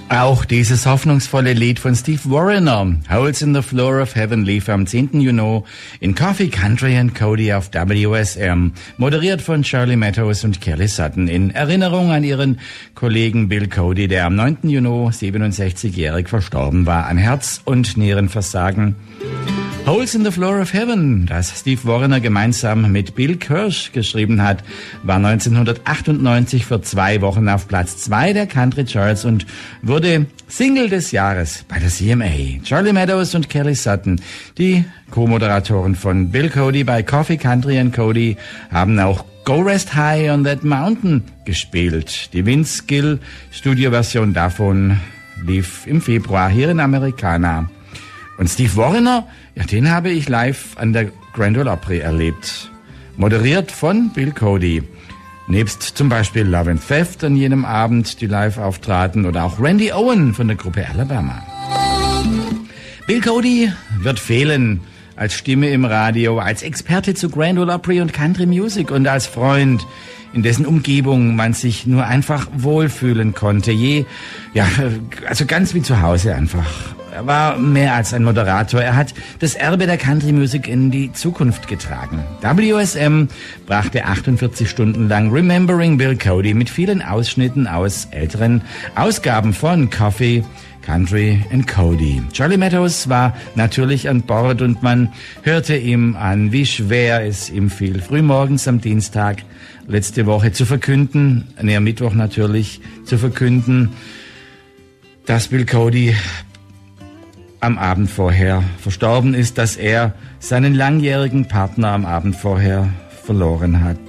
Auch dieses hoffnungsvolle Lied von Steve Wariner, Holes in the Floor of Heaven, lief am 10. Juni in Coffee, Country and Cody auf WSM, moderiert von Charlie Meadows und Kelly Sutton, in Erinnerung an ihren Kollegen Bill Cody, der am 9. Juni 67-jährig verstorben war an Herz- und Nierenversagen. Holes in the Floor of Heaven, das Steve Wariner gemeinsam mit Bill Kirsch geschrieben hat, war 1998 für 2 Wochen auf Platz 2 der Country Charts und wurde Single des Jahres bei der CMA. Charlie Meadows und Kelly Sutton, die Co-Moderatoren von Bill Cody bei Coffee, Country and Cody, haben auch Go Rest High on That Mountain gespielt. Die Vince Gill Studioversion davon lief im Februar hier in Americana. Und Steve Wariner, ja, den habe ich live an der Grand Ole Opry erlebt. Moderiert von Bill Cody. Nebst zum Beispiel Love and Theft an jenem Abend, die live auftraten, oder auch Randy Owen von der Gruppe Alabama. Bill Cody wird fehlen als Stimme im Radio, als Experte zu Grand Ole Opry und Country Music und als Freund, in dessen Umgebung man sich nur einfach wohlfühlen konnte. Also ganz wie zu Hause einfach. Er war mehr als ein Moderator. Er hat das Erbe der Country Music in die Zukunft getragen. WSM brachte 48 Stunden lang Remembering Bill Cody mit vielen Ausschnitten aus älteren Ausgaben von Coffee, Country and Cody. Charlie Meadows war natürlich an Bord und man hörte ihm an, wie schwer es ihm fiel, frühmorgens am Dienstag letzte Woche zu verkünden, am Mittwoch natürlich zu verkünden, dass Bill Cody am Abend vorher verstorben ist, dass er seinen langjährigen Partner am Abend vorher verloren hat.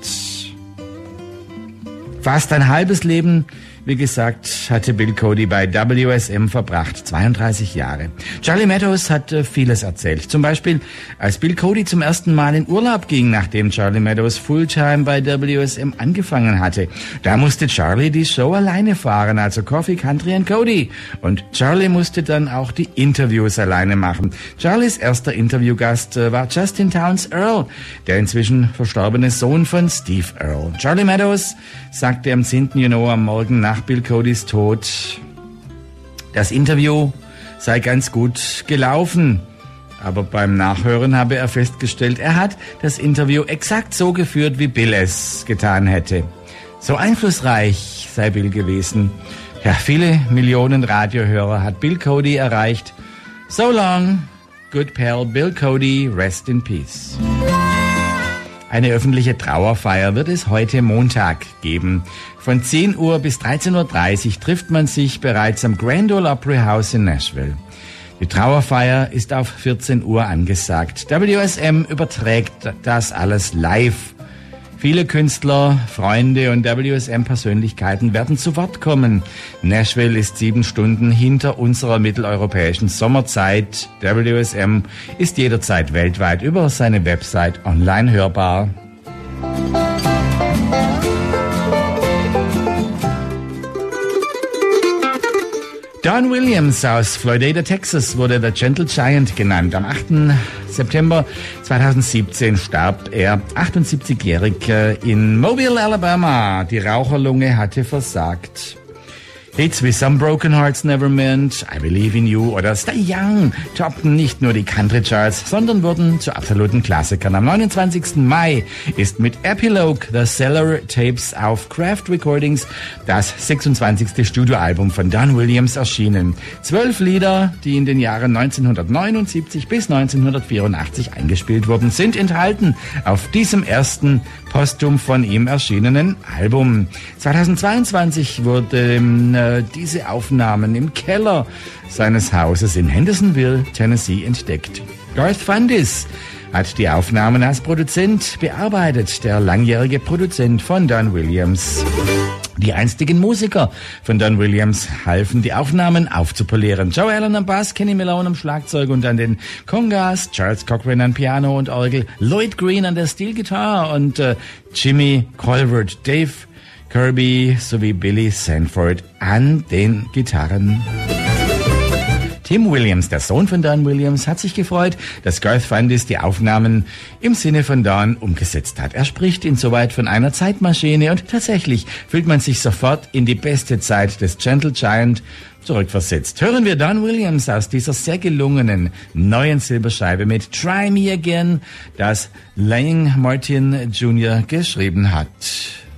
Fast ein halbes Leben, wie gesagt, hatte Bill Cody bei WSM verbracht, 32 Jahre. Charlie Meadows hat vieles erzählt. Zum Beispiel, als Bill Cody zum ersten Mal in Urlaub ging, nachdem Charlie Meadows Fulltime bei WSM angefangen hatte. Da musste Charlie die Show alleine fahren, also Coffee, Country and Cody. Und Charlie musste dann auch die Interviews alleine machen. Charlies erster Interviewgast war Justin Townes Earl, der inzwischen verstorbene Sohn von Steve Earle. Charlie Meadows sagte am 10. Juni am Morgen nach Bill Codys Tod, das Interview sei ganz gut gelaufen. Aber beim Nachhören habe er festgestellt, er hat das Interview exakt so geführt, wie Bill es getan hätte. So einflussreich sei Bill gewesen. Ja, viele Millionen Radiohörer hat Bill Cody erreicht. So long, good pal Bill Cody, rest in peace. Eine öffentliche Trauerfeier wird es heute Montag geben. Von 10 Uhr bis 13.30 Uhr trifft man sich bereits am Grand Ole Opry House in Nashville. Die Trauerfeier ist auf 14 Uhr angesagt. WSM überträgt das alles live. Viele Künstler, Freunde und WSM-Persönlichkeiten werden zu Wort kommen. Nashville ist 7 Stunden hinter unserer mitteleuropäischen Sommerzeit. WSM ist jederzeit weltweit über seine Website online hörbar. Don Williams aus Floydada, Texas, wurde der Gentle Giant genannt. Am 8. September 2017 starb er, 78-jährig, in Mobile, Alabama. Die Raucherlunge hatte versagt. Hits wie Some Broken Hearts Never Meant, I Believe in You oder Stay Young toppten nicht nur die Country Charts, sondern wurden zu absoluten Klassikern. Am 29. Mai ist mit Epilogue The Cellar Tapes auf Craft Recordings das 26. Studioalbum von Don Williams erschienen. 12 Lieder, die in den Jahren 1979 bis 1984 eingespielt wurden, sind enthalten auf diesem ersten posthum von ihm erschienenen Album. 2022 wurden diese Aufnahmen im Keller seines Hauses in Hendersonville, Tennessee, entdeckt. Garth Fundis hat die Aufnahmen als Produzent bearbeitet, der langjährige Produzent von Don Williams. Die einstigen Musiker von Don Williams halfen, die Aufnahmen aufzupolieren. Joe Allen am Bass, Kenny Malone am Schlagzeug und an den Congas, Charles Cochran an Piano und Orgel, Lloyd Green an der Steel-Gitarre und Jimmy Colvert, Dave Kirby sowie Billy Sanford an den Gitarren. Tim Williams, der Sohn von Don Williams, hat sich gefreut, dass Garth Fundis die Aufnahmen im Sinne von Don umgesetzt hat. Er spricht insoweit von einer Zeitmaschine und tatsächlich fühlt man sich sofort in die beste Zeit des Gentle Giant zurückversetzt. Hören wir Don Williams aus dieser sehr gelungenen neuen Silberscheibe mit Try Me Again, das Lang Martin Jr. geschrieben hat.